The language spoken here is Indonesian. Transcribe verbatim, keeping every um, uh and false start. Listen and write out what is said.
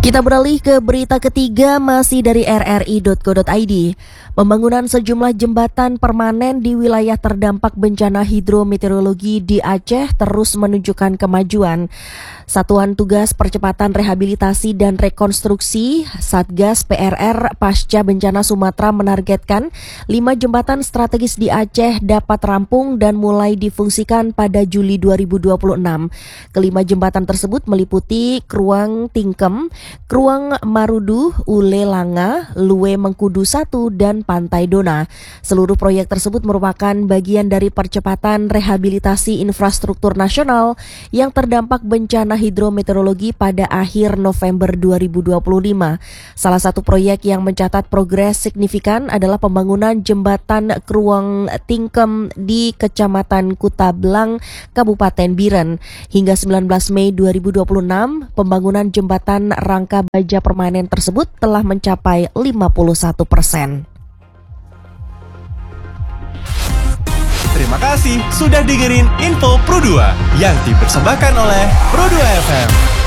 Kita beralih ke berita ketiga masih dari r r i titik co titik i d. Pembangunan sejumlah jembatan permanen di wilayah terdampak bencana hidrometeorologi di Aceh terus menunjukkan kemajuan. Satuan Tugas Percepatan Rehabilitasi dan Rekonstruksi Satgas P R R Pasca Bencana Sumatera menargetkan lima jembatan strategis di Aceh dapat rampung dan mulai difungsikan pada Juli dua ribu dua puluh enam. Kelima jembatan tersebut meliputi Kruang Tingkem, Kruang Marudu, Ule Langa, Lue Mengkudu satu, dan Pantai Dona. Seluruh proyek tersebut merupakan bagian dari percepatan rehabilitasi infrastruktur nasional yang terdampak bencana hidrometeorologi pada akhir November dua ribu dua puluh lima. Salah satu proyek yang mencatat progres signifikan adalah pembangunan jembatan Kruang Tingkem di Kecamatan Kutablang, Kabupaten Biren. Hingga sembilan belas Mei dua ribu dua puluh enam, pembangunan jembatan rangka baja permanen tersebut telah mencapai lima puluh satu persen. Terima kasih sudah dengerin Info Pro dua yang dipersembahkan oleh Pro dua F M.